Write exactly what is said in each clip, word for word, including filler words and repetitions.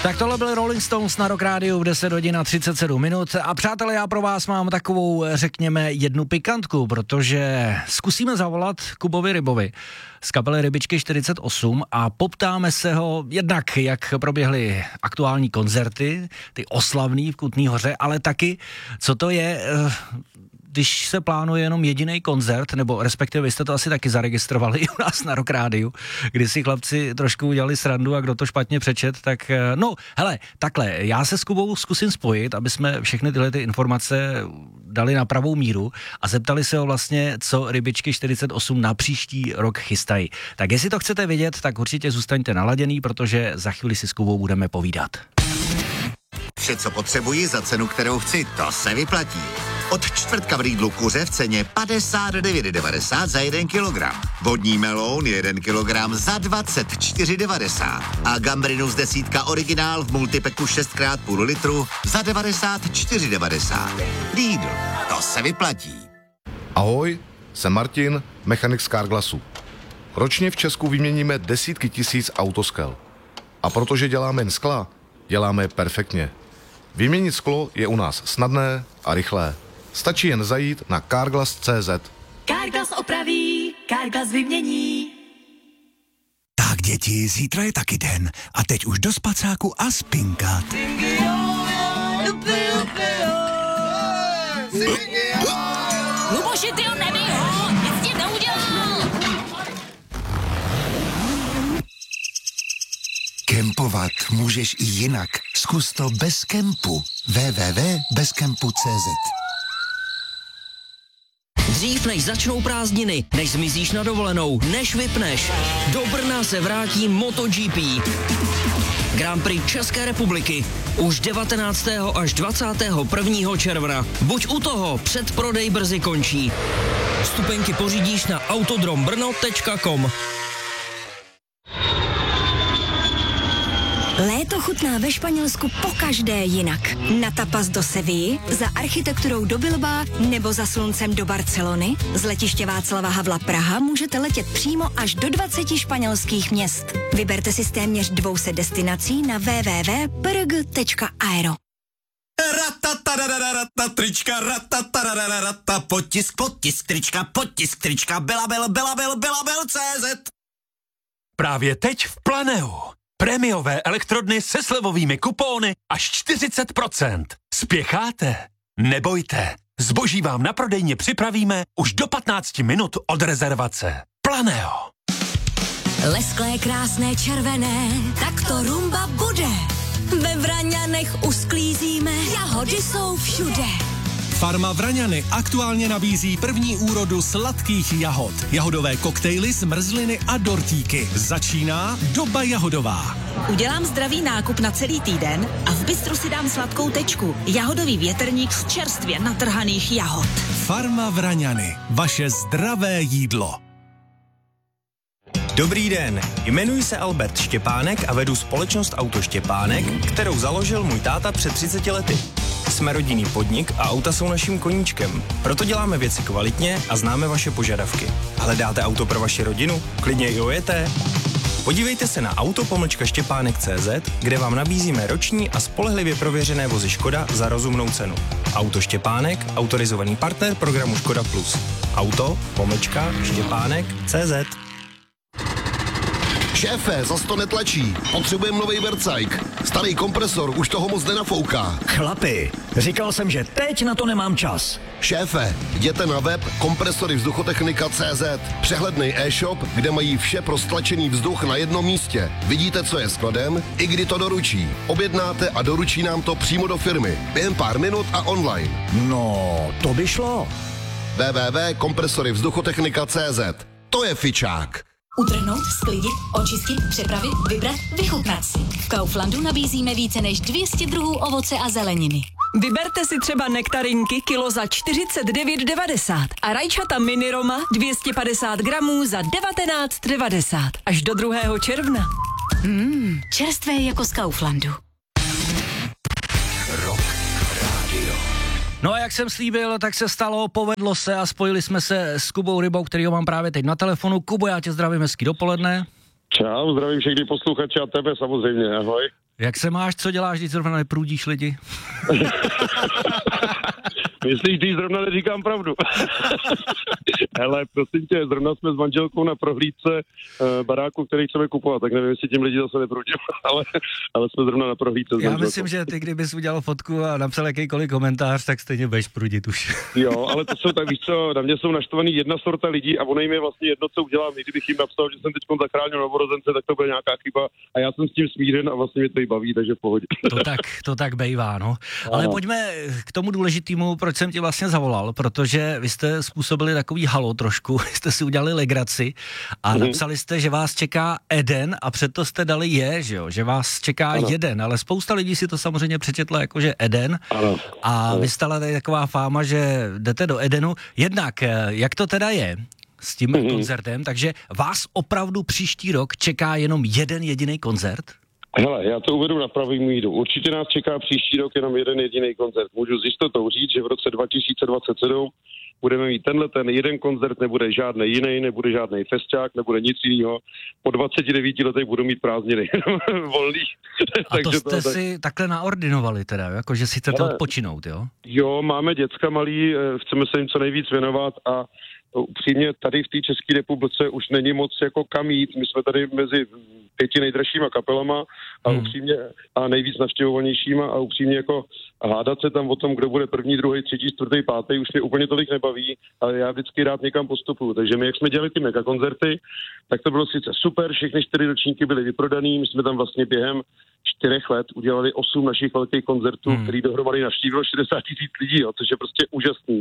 Tak tohle byly Rolling Stones na Rock Rádiu v deset hodin a třicet sedm minut. A přátelé, já pro vás mám takovou, řekněme, jednu pikantku, protože zkusíme zavolat Kubovi Rybovi z kapely Rybičky čtyřicet osm a poptáme se ho jednak, jak proběhly aktuální koncerty, ty oslavný v Kutný Hoře, ale taky, co to je, když se plánuje jenom jediný koncert, nebo respektive vy jste to asi taky zaregistrovali i u nás na Rock Rádiu, kdy si chlapci trošku udělali srandu a kdo to špatně přečet, tak no, hele, takhle, já se s Kubou zkusím spojit, aby jsme všechny tyhle ty informace dali na pravou míru a zeptali se ho vlastně, co Rybičky čtyřicet osm na příští rok chystají. Tak jestli to chcete vědět, tak určitě zůstaňte naladěný, protože za chvíli si s Kubou budeme povídat. Vše, co potřebuji za cenu, kterou chci, to se vyplatí. Od čtvrtka v Lidlu kuře v ceně padesát devět devadesát za jeden kilogram. Vodní meloun jeden kilogram za dvacet čtyři devadesát. A gambrinus desítka originál v multipeku šest krát půl litru za devadesát čtyři devadesát. Lidl, to se vyplatí. Ahoj, jsem Martin, mechanik z Carglassu. Ročně v Česku vyměníme desítky tisíc autoskel. A protože děláme jen skla, děláme je perfektně. Vyměnit sklo je u nás snadné a rychlé. Stačí jen zajít na carglass tečka cé zet. Carglass opraví, Carglass vymění. Tak děti, zítra je taky den. A teď už do spacáku a spinkat. Luboši, ty ho nebij ho, nic tím neudělal. Kempovat můžeš i jinak. Zkus to bez kempu. w w w tečka bezkempu tečka cé zet. Dřív než začnou prázdniny, než zmizíš na dovolenou, než vypneš, do Brna se vrátí MotoGP. Grand Prix České republiky už devatenáctého až dvacátého prvního června. Buď u toho, předprodej brzy končí. Vstupenky pořídíš na autodrombrno tečka com. Léto chutná ve Španělsku pokaždé jinak. Na tapas do Sevilly, za architekturou do Bilbaa nebo za sluncem do Barcelony. Z letiště Václava Havla Praha můžete letět přímo až do dvaceti španělských měst. Vyberte si z téměř dvou set destinací na w w w tečka p r g tečka aero. Rata trička, rata potisk, potisk trička, potisk trička, Belabil, Belabil, Belabil tečka cé zet. Právě teď v Planeu. Prémiové elektrodny se slevovými kupóny až čtyřicet procent. Spěcháte? Nebojte. Zboží vám na prodejně připravíme už do patnácti minut od rezervace. Planeo. Lesklé, krásné, červené, tak to rumba bude. Ve Vraňanech usklízíme, jahody jsou všude. Farma Vraňany aktuálně nabízí první úrodu sladkých jahod. Jahodové koktejly, zmrzliny a dortíky. Začíná doba jahodová. Udělám zdravý nákup na celý týden a v bistru si dám sladkou tečku. Jahodový větrník z čerstvě natrhaných jahod. Farma Vraňany. Vaše zdravé jídlo. Dobrý den, jmenuji se Albert Štěpánek a vedu společnost Auto Štěpánek, kterou založil můj táta před třiceti lety. Jsme rodinný podnik a auta jsou naším koníčkem. Proto děláme věci kvalitně a známe vaše požadavky. Hledáte auto pro vaši rodinu? Klidně i ojeté? Podívejte se na auto pomlčka štěpánek tečka cé zet, kde vám nabízíme roční a spolehlivě prověřené vozy Škoda za rozumnou cenu. Auto Štěpánek, autorizovaný partner programu Škoda Plus. Auto pomlčka štěpánek tečka cé zet. Šéfe, zas to netlačí. Potřebujeme novej Vercajk. Starý kompresor už toho moc nenafouká. Chlapi, říkal jsem, že teď na to nemám čas. Šéfe, jděte na web kompresory vzduchotechnika tečka cé zet. Přehledný e-shop, kde mají vše pro stlačený vzduch na jednom místě. Vidíte, co je skladem, i kdy to doručí. Objednáte a doručí nám to přímo do firmy. Během pár minut a online. No, to by šlo. w w w tečka kompresory vzduchotechnika tečka cé zet. To je fičák. Utrhnout, sklidit, očistit, přepravit, vybrat, vychutnat si. V Kauflandu nabízíme více než dvě stě druhů ovoce a zeleniny. Vyberte si třeba nektarinky kilo za čtyřicet devět devadesát a rajčata mini Roma dvě stě padesát gramů za devatenáct devadesát až do druhého června. Mmm, čerstvé jako z Kauflandu. Rock Radio. No a jak jsem slíbil, tak se stalo, povedlo se a spojili jsme se s Kubou Rybou, kterýho mám právě teď na telefonu. Kubo, já tě zdravím, hezký dopoledne. Čau, zdravím všechny posluchače a tebe samozřejmě, ahoj. Jak se máš, co děláš, když zrovna neprudíš lidi? Myslíš, když zrovna neříkám pravdu. Hele, prosím tě, zrovna jsme s manželkou na prohlídce uh, baráku, který chceme kupovat, tak nevím, jestli tím lidi zase neprudím, ale, ale jsme zrovna na prohlídce s Já manželkou. myslím, že ty, kdybys udělal fotku a napsal jakýkoliv komentář, tak stejně budeš prudit už. Jo, ale to jsou tak, víš co, na mě jsou naštvaný jedna sorta lidí a ono jim je vlastně jedno, co udělám. Kdybych jim napsal, že jsem teď zachránil novorozence, tak to bude nějaká chyba a já jsem s tím smířen a vlastně mě to i baví, takže v pohodě. To tak, to tak bejvá, no. Ale Ano. pojďme k tomu důležitému, proč jsem ti vlastně zavolal, protože vy jste způsobili takový halo trošku, jste si udělali legraci a Mhm. napsali jste, že vás čeká Eden a přeto jste dali je, že jo, že vás čeká Ano. jeden, ale spousta lidí si to samozřejmě přečetla jako, že Eden Ano. a Ano. vy jste ale tady taková fáma, že jdete do Edenu. Jednak, eh, jak to teda je s tím Mhm. koncertem, takže vás opravdu příští rok čeká jenom jeden jediný koncert? Hele, já to uvedu na pravý míru. Určitě nás čeká příští rok jenom jeden jediný koncert. Můžu s jistotou říct, že v roce dva tisíce dvacet sedm budeme mít tenhle ten jeden koncert, nebude žádný jiný, nebude žádný festák, nebude nic jiného. Po dvaceti devíti letech budu mít prázdniny volných. A to jste to, si takhle naordinovali teda, jako že si chcete Ale- odpočinout, jo? Jo, máme děcka malý, eh, chceme se jim co nejvíc věnovat a upřímně tady v té České republice už není moc jako kam jít. My jsme tady mezi pěti nejdražšíma kapelama a Hmm. upřímně a nejvíc navštěvovanějšíma a upřímně jako hádat se tam o tom, kdo bude první, druhý, třetí, čtvrtý, pátý, už mě úplně tolik nebaví, ale já vždycky rád někam postupuju. Takže my, jak jsme dělali ty megakoncerty, tak to bylo sice super, všechny čtyři ročníky byly vyprodaný, my jsme tam vlastně během čtyřech let udělali osm našich velkých koncertů, hmm. který dohromady navštívilo šedesát tisíc lidí, jo, což je prostě úžasný.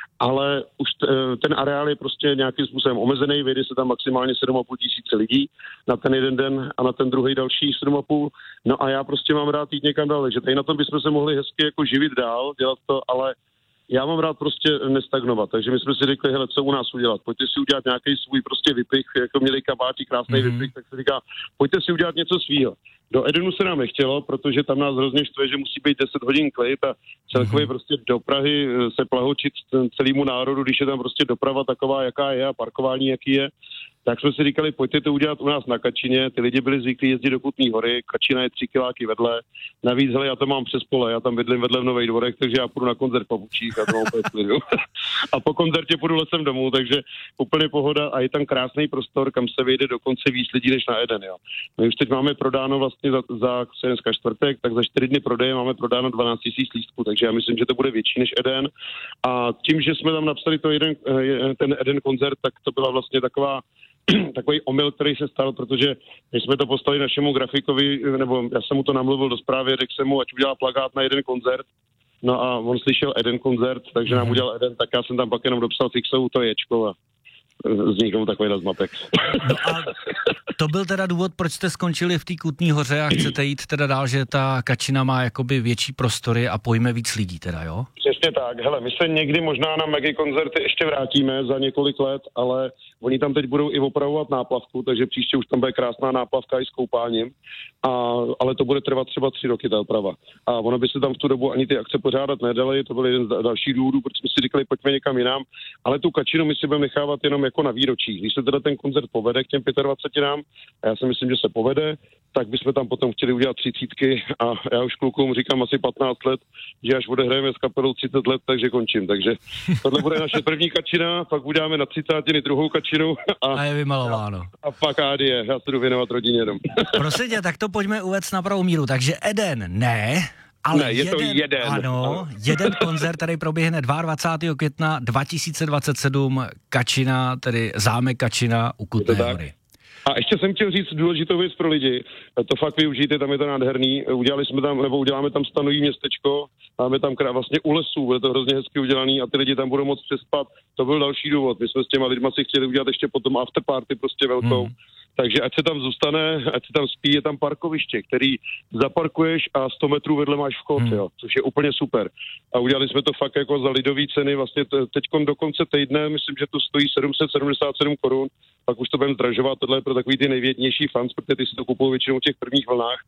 Ale už t, ten areál je prostě nějakým způsobem omezený, vyjde se tam maximálně sedm a půl tisíce lidí na ten jeden den a na ten druhý další sedm a půl. No a já prostě mám rád jít někam dál, že tady na tom bychom se mohli hezky jako živit dál, dělat to, ale já mám rád prostě nestagnovat, takže my jsme si řekli, hele, co u nás udělat, pojďte si udělat nějaký svůj prostě vypich, jako měli kabáti, krásný mm-hmm. vypich, tak se říká, pojďte si udělat něco svýho. Do Edenu se nám nechtělo, protože tam nás hrozně štve, že musí být deset hodin klid a celkově mm-hmm. prostě do Prahy se plahočit celému národu, když je tam prostě doprava taková, jaká je a parkování, jaký je. Tak jsme si říkali, pojďte to udělat u nás na Kačině, ty lidi byli zvyklí jezdit do Kutný Hory, Kačina je tři kiláky vedle, navíc, hele, já to mám přes pole, já tam bydlím vedle v Nových Dvorech, takže já půjdu na koncert po Bučích a to mám úplně v klidu. A po koncertě půjdu lesem domů, takže úplně pohoda a je tam krásný prostor, kam se vejde dokonce víc lidí než na Eden, jo. My už teď máme prodáno vlastně za, za dneska čtvrtek, tak za čtyři dny prodeje máme prodáno dvanáct tisíc lístků, takže já myslím, že to bude větší než Eden. A tím, že jsme tam napsali to jeden, ten Eden koncert, tak to byla vlastně taková takový omyl, který se stal, protože my jsme to poslali našemu grafikovi, nebo já jsem mu to namluvil do zprávy, řekl jsem mu, ať udělá plakát na jeden koncert, no a on slyšel jeden koncert, takže nám udělal jeden, tak já jsem tam pak jenom dopsal Fixovu to ječko a vznikl takový zmatek. No a to byl teda důvod, proč jste skončili v té Kutní Hoře a chcete jít teda dál, že ta Kačina má jakoby větší prostory a pojme víc lidí teda, jo? Přesně tak. Hele, my se někdy možná na mega koncerty ještě vrátíme za několik let, ale oni tam teď budou i opravovat náplavku, takže příště už tam bude krásná náplavka i s koupáním, a, ale to bude trvat třeba tři roky ta oprava. A ono by se tam v tu dobu ani ty akce pořádat nedaly, to byl jeden z dalších důvodů, protože jsme si říkali, pojďme někam jinam, ale tu Kačinu my si budeme nechávat jenom jako na výročí. Když se teda ten koncert povede k těm dvaceti pěti, a já si myslím, že se povede, tak bychom tam potom chtěli udělat třicítky a já už klukům říkám asi patnáct let, že až odehrajeme s kapelou třicet let, takže končím. Takže tohle bude naše první Kačina, pak uděláme na třicátiny druhou Kačinu a, a je vymalováno. A, a pak ádie, já se jdu věnovat rodině jenom. Prosím tě, tak to pojďme uvést na pravou míru. Takže Eden ne, ale ne, je jeden, to jeden. Ano, jeden koncert tady proběhne dvacátého druhého května dva tisíce dvacet sedm, Kačina, tedy zámek Kačina u Kutné Hory. A ještě jsem chtěl říct důležitou věc pro lidi. To fakt využijte, tam je to nádherný. Udělali jsme tam, nebo uděláme tam stanový městečko, máme tam krá, vlastně u lesů, bude to hrozně hezky udělaný a ty lidi tam budou moc přespat. To byl další důvod. My jsme s těma lidma si chtěli udělat ještě potom afterparty prostě velkou. Hmm. Takže ať se tam zůstane, ať se tam spí, je tam parkoviště, který zaparkuješ a sto metrů vedle máš vchod, hmm. jo, což je úplně super. A udělali jsme to fakt jako za lidový ceny, vlastně teďkon do konce týdne, myslím, že to stojí sedm set sedmdesát sedm korun, pak už to budeme zdražovat, tohle je pro takový ty největnější fans, protože ty si to kupují většinou v těch prvních vlnách.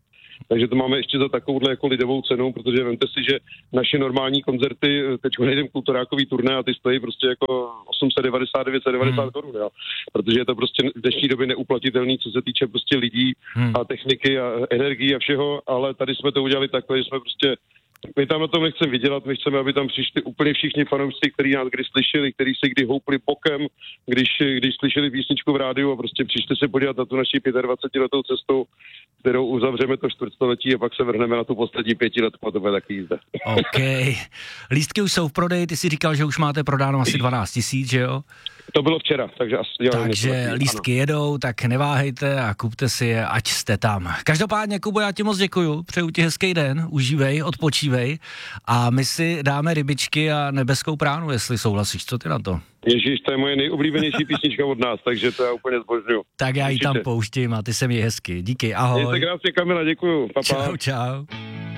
takže to máme ještě za takovouhle jako lidovou cenu, protože vemte si, že naše normální koncerty, teď nejdem kulturákový turné a ty stojí prostě jako osm set devadesát, devět set devadesát hmm. korun, jo. Protože je to prostě v dnešní době neuplatitelný, co se týče prostě lidí hmm. a techniky a energií a všeho, ale tady jsme to udělali takhle, že jsme prostě my tam na tom nechceme vydělat, my chceme, aby tam přišli úplně všichni fanoušci, kteří nás kdy slyšeli, kteří se kdy houpli bokem, když, když slyšeli písničku v rádiu a prostě přišli se podívat na tu naši dvacetiletou cestou, kterou uzavřeme to čtvrtstoletí a pak se vrhneme na tu poslední pětiletku a to bude taky jízda. OK. Lístky už jsou v prodeji, ty si říkal, že už máte prodáno asi dvanáct tisíc, že jo? To bylo včera, takže asi... Jo, takže lístky ano. jedou, tak neváhejte a kupte si je, ať jste tam. Každopádně, Kubo, já ti moc děkuju, přeju ti hezký den, užívej, odpočívej a my si dáme Rybičky a Nebeskou pránu, jestli souhlasíš, co ty na to? Ježíš, to je moje nejoblíbenější písnička od nás, takže to já úplně zbožňuju. Tak já ji tam pouštím a ty se měj hezky, díky, ahoj. Mějte krásně, Kamila, děkuju, pa, pa. Čau, čau.